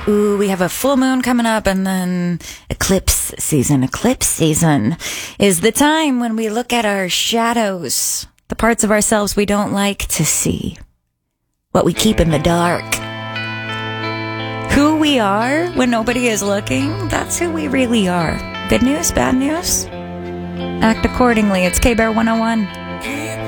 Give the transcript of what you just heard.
Ooh, we have a full moon coming up and then eclipse season. Eclipse season is the time when we look at our shadows, the parts of ourselves we don't like to see, what we keep in the dark. Who we are when nobody is looking, that's who we really are. Good news, bad news? Act accordingly. It's K-Bear 101.